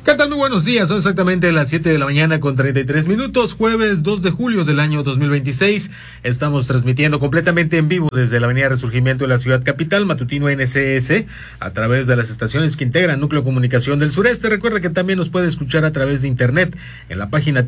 ¿Qué tal? Muy buenos días, son exactamente las 7 de la mañana con 33 minutos, jueves 2 de julio del año 2026. Estamos transmitiendo completamente en vivo desde la avenida Resurgimiento de la ciudad capital, matutino NCS, a través de las estaciones que integran Núcleo Comunicación del Sureste. Recuerda que también nos puede escuchar a través de internet en la página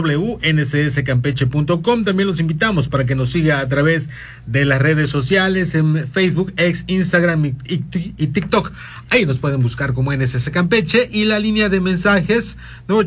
www.ncscampeche.com. También los invitamos para que nos siga a través de las redes sociales en Facebook, X, Instagram y TikTok. Ahí nos pueden buscar como NCS Campeche, y la línea de mensajes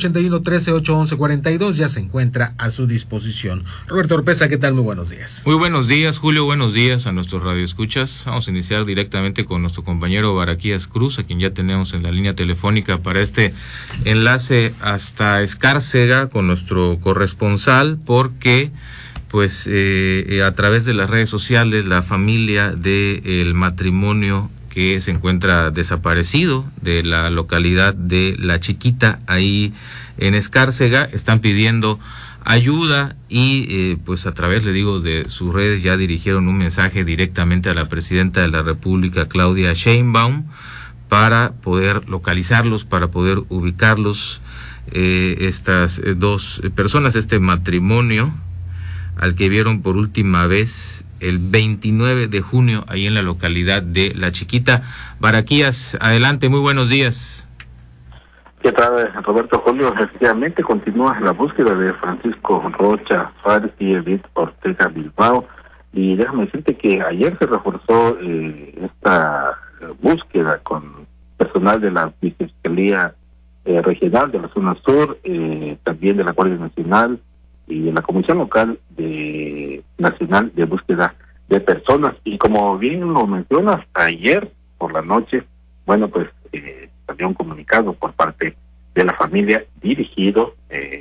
981-13-811-42 ya se encuentra a su disposición. Roberto Oropeza, ¿qué tal? Muy buenos días. Muy buenos días, Julio, buenos días a nuestros radioescuchas. Vamos a iniciar directamente con nuestro compañero Baraquías Cruz, a quien ya tenemos en la línea telefónica para este enlace hasta Escárcega con nuestro corresponsal, porque pues a través de las redes sociales la familia del matrimonio que se encuentra desaparecido de la localidad de La Chiquita, ahí en Escárcega, están pidiendo ayuda y pues a través, le digo, de sus redes ya dirigieron un mensaje directamente a la presidenta de la República, Claudia Sheinbaum, para poder localizarlos, para poder ubicarlos, estas dos personas, este matrimonio al que vieron por última vez el 29 de junio, ahí en la localidad de La Chiquita. Baraquías, adelante, muy buenos días. ¿Qué tal, Roberto? Julio, efectivamente continúa la búsqueda de Francisco Rocha Suárez y Edith Ortega Bilbao, y déjame decirte que ayer se reforzó esta búsqueda con personal de la Fiscalía Regional de la Zona Sur, también de la Guardia Nacional y de la Comisión Local Nacional de Búsqueda de Personas. Y como bien lo mencionas, ayer por la noche, bueno, pues salió un comunicado por parte de la familia dirigido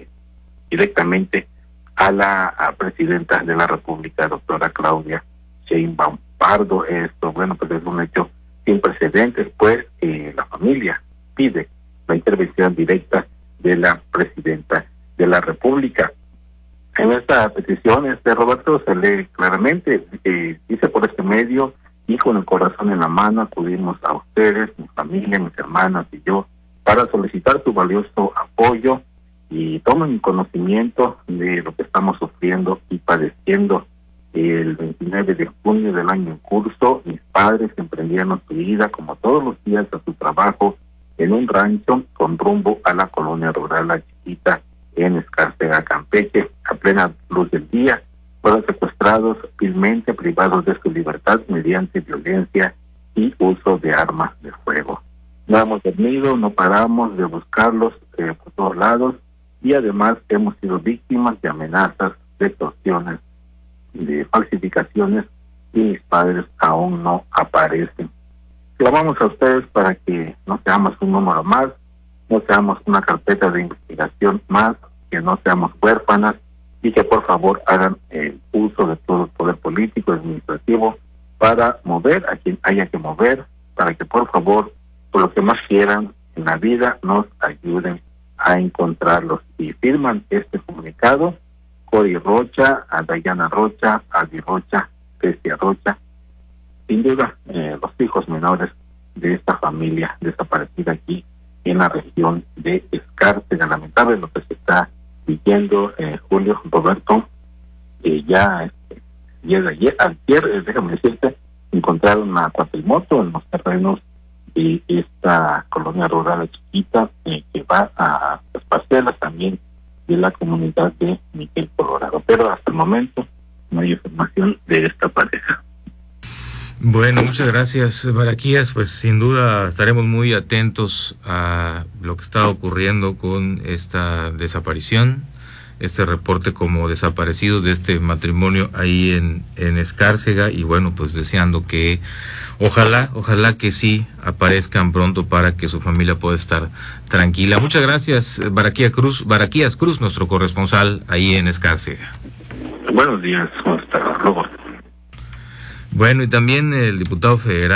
directamente a la presidenta de la República, doctora Claudia Sheinbaum Pardo. Esto, bueno, pues es un hecho sin precedentes, pues la familia pide la intervención directa de la presidenta de la República. En esta petición, Roberto, se lee claramente, dice por este medio: y con el corazón en la mano acudimos a ustedes, mi familia, mis hermanas y yo, para solicitar su valioso apoyo y tomen conocimiento de lo que estamos sufriendo y padeciendo. El 29 de junio del año en curso, mis padres emprendieron su vida, como todos los días, a su trabajo en un rancho con rumbo a la colonia rural La Chiquita, en Escárcega, Campeche. A plena luz del día fueron secuestrados, vilmente privados de su libertad mediante violencia y uso de armas de fuego. No hemos dormido, no paramos de buscarlos por todos lados, y además hemos sido víctimas de amenazas, de extorsiones, de falsificaciones, y mis padres aún no aparecen. Clamamos a ustedes para que no seamos un número más, no seamos una carpeta de investigación más, que no seamos huérfanas, y que por favor hagan uso de todo el poder político y administrativo para mover a quien haya que mover, para que por favor, por lo que más quieran en la vida, nos ayuden a encontrarlos. Y firman este comunicado Cori Rocha, a Dayana Rocha, Adi Rocha, Pecia Rocha, sin duda los hijos menores de esta familia desaparecida aquí en la región de Escárcega. Lamentable lo que se está viviendo, Julio, Roberto. Ya de ayer, déjame decirte, encontraron una cuatrimoto en los terrenos de esta colonia rural Chiquita, que va a las parcelas también de la comunidad de Miguel Colorado. Pero hasta el momento no hay información de esta pareja. Bueno, muchas gracias, Baraquías. Pues sin duda estaremos muy atentos a lo que está ocurriendo con esta desaparición, este reporte como desaparecido de este matrimonio ahí en Escárcega, y bueno, pues deseando que ojalá que sí aparezcan pronto para que su familia pueda estar tranquila. Muchas gracias, Baraquías Cruz, nuestro corresponsal ahí en Escárcega. Buenos días, hasta luego. Bueno, y también el diputado federal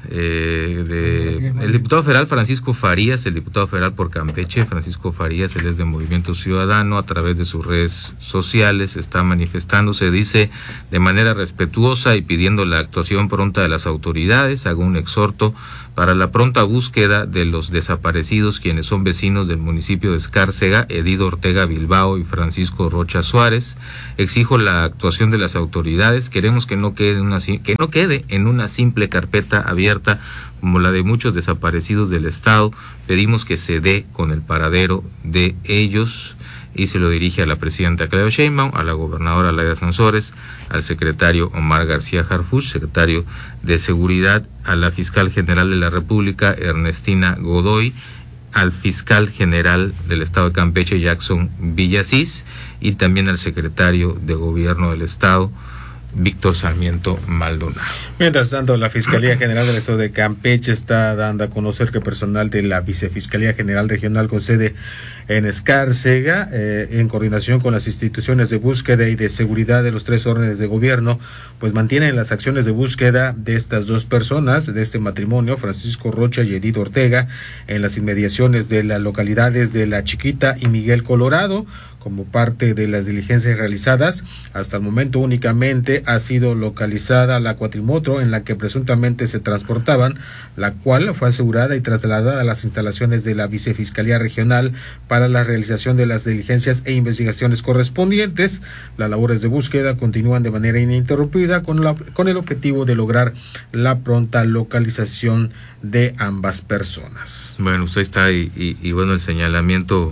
el diputado federal Francisco Farías, el diputado federal por Campeche, Francisco Farías, él es de Movimiento Ciudadano, a través de sus redes sociales está manifestándose, dice, de manera respetuosa y pidiendo la actuación pronta de las autoridades, hago un exhorto para la pronta búsqueda de los desaparecidos, quienes son vecinos del municipio de Escárcega, Edido Ortega Bilbao y Francisco Rocha Suárez. Exijo la actuación de las autoridades, queremos que no quede en una simple carpeta abierta como la de muchos desaparecidos del estado, pedimos que se dé con el paradero de ellos, y se lo dirige a la presidenta Claudia Sheinbaum, a la gobernadora Laida Sansores, al secretario Omar García Harfuch, secretario de Seguridad, a la fiscal general de la República, Ernestina Godoy, al fiscal general del estado de Campeche, Jackson Villasís, y también al secretario de Gobierno del estado, Víctor Sarmiento Maldonado. Mientras tanto, la Fiscalía General del Estado de Campeche está dando a conocer que personal de la Vicefiscalía General Regional con sede en Escárcega, en coordinación con las instituciones de búsqueda y de seguridad de los 3 órdenes de gobierno, pues mantienen las acciones de búsqueda de estas 2 personas, de este matrimonio, Francisco Rocha y Edido Ortega, en las inmediaciones de las localidades de La Chiquita y Miguel Colorado. Como parte de las diligencias realizadas, hasta el momento únicamente ha sido localizada la cuatrimoto en la que presuntamente se transportaban, la cual fue asegurada y trasladada a las instalaciones de la Vicefiscalía Regional para la realización de las diligencias e investigaciones correspondientes. Las labores de búsqueda continúan de manera ininterrumpida con el objetivo de lograr la pronta localización de ambas personas. Bueno, usted está y bueno, el señalamiento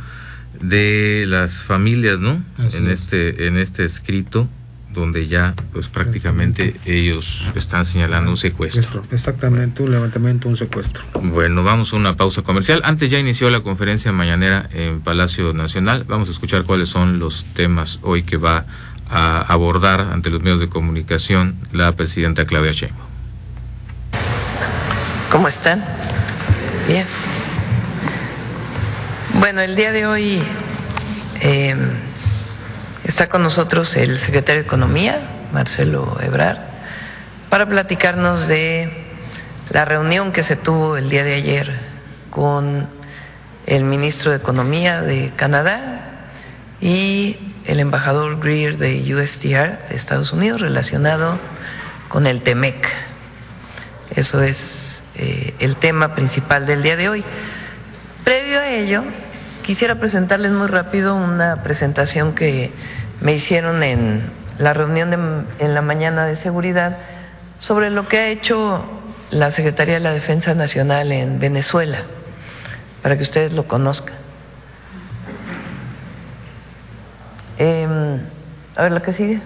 de las familias, ¿no? En este escrito, donde ya pues prácticamente ellos están señalando un secuestro. Exactamente, un levantamiento, un secuestro. Bueno, vamos a una pausa comercial. Antes ya inició la conferencia mañanera en Palacio Nacional. Vamos a escuchar cuáles son los temas hoy que va a abordar ante los medios de comunicación la presidenta Claudia Sheinbaum. ¿Cómo están? Bien. Bueno, el día de hoy está con nosotros el secretario de Economía, Marcelo Ebrard, para platicarnos de la reunión que se tuvo el día de ayer con el ministro de Economía de Canadá y el embajador Greer de USTR de Estados Unidos relacionado con el TEMEC. Eso es el tema principal del día de hoy. Previo a ello, quisiera presentarles muy rápido una presentación que me hicieron en la reunión en la mañana de seguridad sobre lo que ha hecho la Secretaría de la Defensa Nacional en Venezuela, para que ustedes lo conozcan. A ver, la que sigue.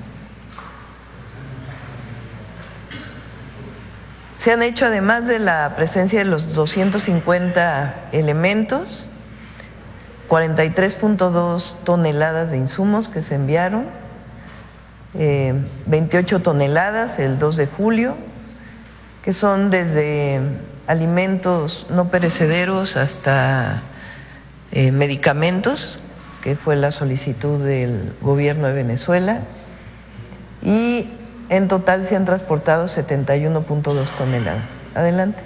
Se han hecho, además de la presencia de los 250 elementos, 43.2 toneladas de insumos que se enviaron, 28 toneladas el 2 de julio, que son desde alimentos no perecederos hasta medicamentos, que fue la solicitud del gobierno de Venezuela, y en total se han transportado 71.2 toneladas. Adelante.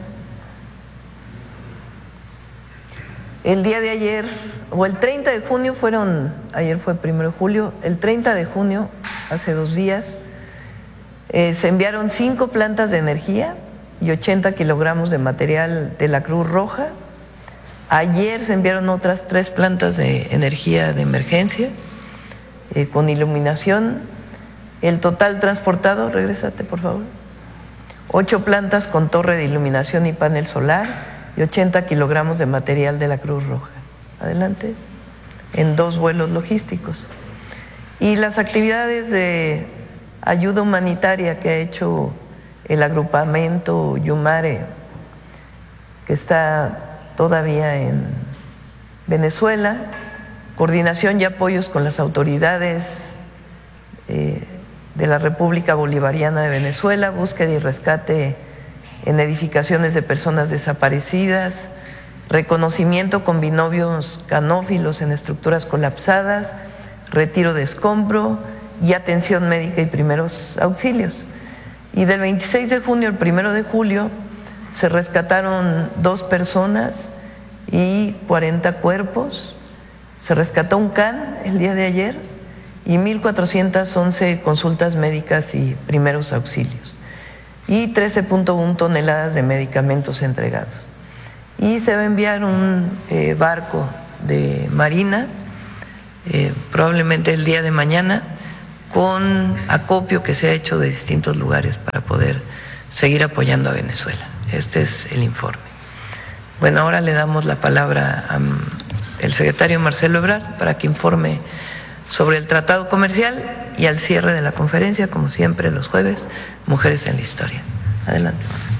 El día de ayer, o el 30 de junio ayer fue 1 de julio, el 30 de junio, hace 2 días, se enviaron 5 plantas de energía y 80 kilogramos de material de la Cruz Roja. Ayer se enviaron otras 3 plantas de energía de emergencia con iluminación. El total transportado, regrésate por favor, 8 plantas con torre de iluminación y panel solar y 80 kilogramos de material de la Cruz Roja. Adelante. En 2 vuelos logísticos. Y las actividades de ayuda humanitaria que ha hecho el agrupamiento Yumare, que está todavía en Venezuela, coordinación y apoyos con las autoridades de la República Bolivariana de Venezuela, búsqueda y rescate en edificaciones de personas desaparecidas, reconocimiento con binomios canófilos en estructuras colapsadas, retiro de escombro y atención médica y primeros auxilios. Y del 26 de junio al 1 de julio se rescataron 2 personas y 40 cuerpos. Se rescató un can el día de ayer y 1.411 consultas médicas y primeros auxilios y 13.1 toneladas de medicamentos entregados. Y se va a enviar un barco de marina, probablemente el día de mañana, con acopio que se ha hecho de distintos lugares para poder seguir apoyando a Venezuela. Este es el informe. Bueno, ahora le damos la palabra al secretario Marcelo Ebrard para que informe sobre el tratado comercial y al cierre de la conferencia, como siempre los jueves, Mujeres en la Historia. Adelante, Marcelo.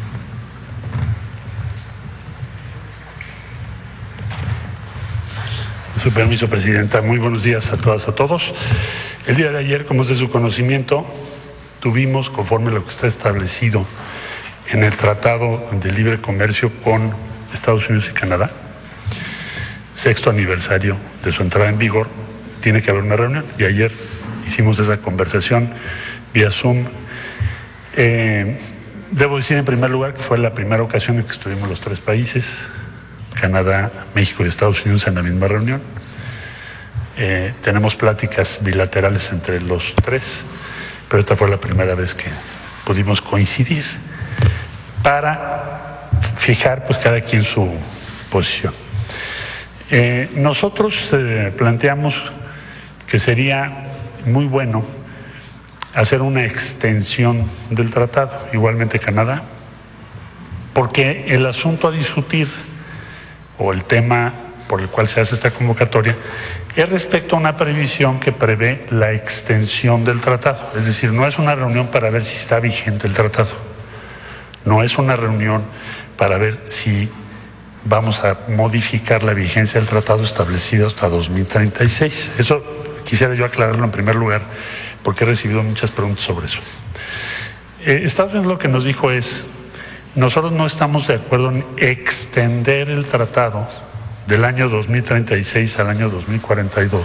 Con su permiso, Presidenta. Muy buenos días a todas, a todos. El día de ayer, como es de su conocimiento, tuvimos, conforme a lo que está establecido en el Tratado de Libre Comercio con Estados Unidos y Canadá, 6º aniversario de su entrada en vigor, tiene que haber una reunión, y ayer hicimos esa conversación vía Zoom. Debo decir en primer lugar que fue la primera ocasión en que estuvimos los 3 países, Canadá, México y Estados Unidos, en la misma reunión. Tenemos pláticas bilaterales entre los 3, pero esta fue la primera vez que pudimos coincidir para fijar pues cada quien su posición. Nosotros planteamos que sería muy bueno hacer una extensión del tratado, igualmente Canadá, porque el asunto a discutir o el tema por el cual se hace esta convocatoria es respecto a una previsión que prevé la extensión del tratado. Es decir, no es una reunión para ver si está vigente el tratado, no es una reunión para ver si vamos a modificar la vigencia del tratado establecido hasta 2036. Eso quisiera yo aclararlo en primer lugar, porque he recibido muchas preguntas sobre eso. Estados Unidos lo que nos dijo es: nosotros no estamos de acuerdo en extender el tratado del año 2036 al año 2042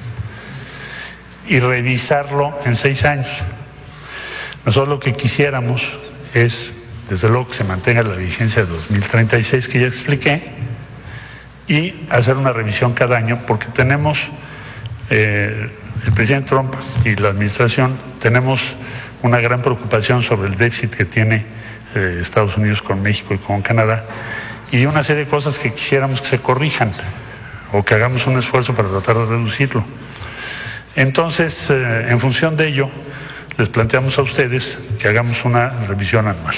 y revisarlo en 6 años. Nosotros lo que quisiéramos es, desde luego, que se mantenga la vigencia de 2036, que ya expliqué, y hacer una revisión cada año, porque tenemos, el presidente Trump y la administración, tenemos una gran preocupación sobre el déficit que tiene Estados Unidos con México y con Canadá, y una serie de cosas que quisiéramos que se corrijan o que hagamos un esfuerzo para tratar de reducirlo. Entonces, en función de ello, les planteamos a ustedes que hagamos una revisión anual.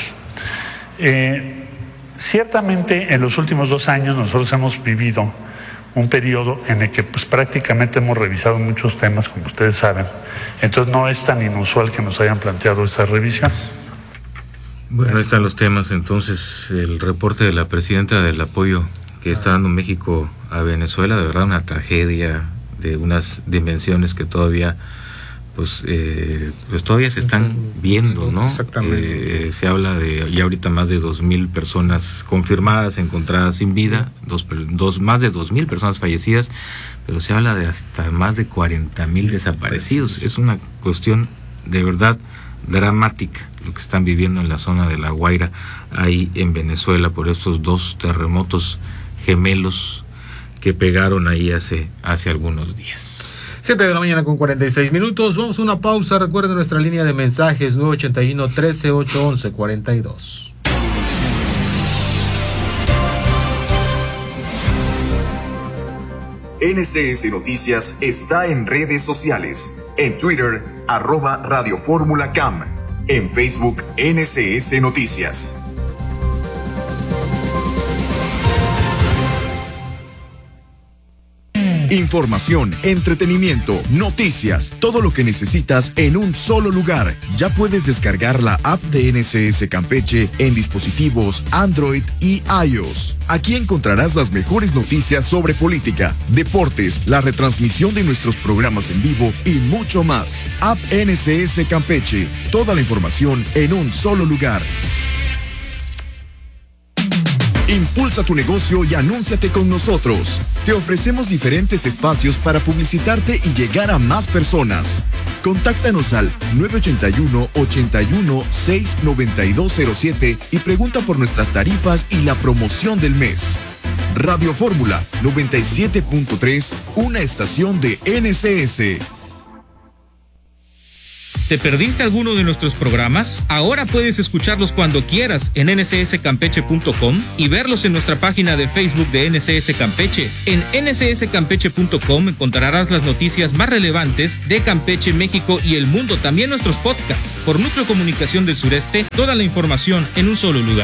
Ciertamente, en los últimos 2 años nosotros hemos vivido un periodo en el que pues prácticamente hemos revisado muchos temas, como ustedes saben. Entonces no es tan inusual que nos hayan planteado esa revisión. Bueno, ahí están los temas. Entonces, el reporte de la presidenta del apoyo que está dando México a Venezuela, de verdad una tragedia de unas dimensiones que todavía pues todavía se están viendo, ¿no? Exactamente. Se habla de ya ahorita más de 2,000 personas confirmadas, encontradas sin vida, más de 2,000 personas fallecidas, pero se habla de hasta más de 40,000 desaparecidos. Es una cuestión de verdad dramática lo que están viviendo en la zona de La Guaira, ahí en Venezuela, por estos 2 terremotos gemelos que pegaron ahí hace algunos días. 7 de la mañana con 46 minutos. Vamos a una pausa. Recuerden nuestra línea de mensajes 981-13-811-42. NCS Noticias está en redes sociales. En Twitter, @Radio Fórmula CAM. En Facebook, NCS Noticias. Información, entretenimiento, noticias, todo lo que necesitas en un solo lugar. Ya puedes descargar la app de NCS Campeche en dispositivos Android y iOS. Aquí encontrarás las mejores noticias sobre política, deportes, la retransmisión de nuestros programas en vivo y mucho más. App NCS Campeche, toda la información en un solo lugar. Impulsa tu negocio y anúnciate con nosotros. Te ofrecemos diferentes espacios para publicitarte y llegar a más personas. Contáctanos al 981-81-69207 y pregunta por nuestras tarifas y la promoción del mes. Radio Fórmula 97.3, una estación de NCS. ¿Te perdiste alguno de nuestros programas? Ahora puedes escucharlos cuando quieras en ncscampeche.com y verlos en nuestra página de Facebook de NCS Campeche. En ncscampeche.com encontrarás las noticias más relevantes de Campeche, México y el mundo, también nuestros podcasts. Por Núcleo Comunicación del Sureste, toda la información en un solo lugar.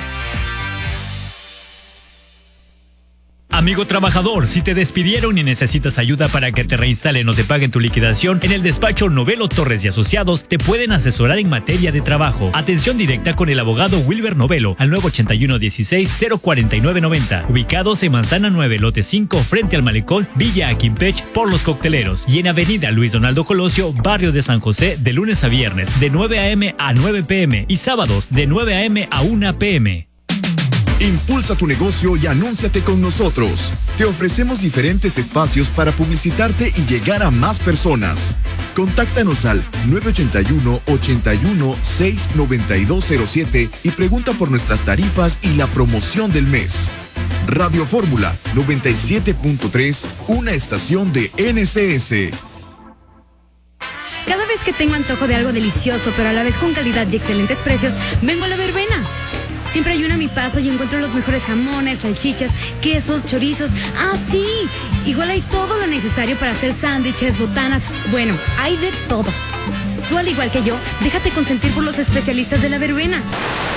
Amigo trabajador, si te despidieron y necesitas ayuda para que te reinstalen o te paguen tu liquidación, en el despacho Novelo Torres y Asociados te pueden asesorar en materia de trabajo. Atención directa con el abogado Wilber Novelo al 981-16-04990. Ubicados en Manzana 9, lote 5, frente al Malecón, Villa Aquimpech, por Los Cocteleros. Y en Avenida Luis Donaldo Colosio, barrio de San José, de lunes a viernes, de 9 a.m. a 9 p.m. y sábados, de 9 a.m. a 1 p.m. Impulsa tu negocio y anúnciate con nosotros. Te ofrecemos diferentes espacios para publicitarte y llegar a más personas. Contáctanos al 981-81-69207 y pregunta por nuestras tarifas y la promoción del mes. Radio Fórmula 97.3, una estación de NCS. Cada vez que tengo antojo de algo delicioso, pero a la vez con calidad y excelentes precios, vengo a La Verbena. Siempre hay una a mi paso y encuentro los mejores jamones, salchichas, quesos, chorizos. ¡Ah, sí! Igual hay todo lo necesario para hacer sándwiches, botanas. Bueno, hay de todo. Tú, al igual que yo, déjate consentir por los especialistas de La Verbena.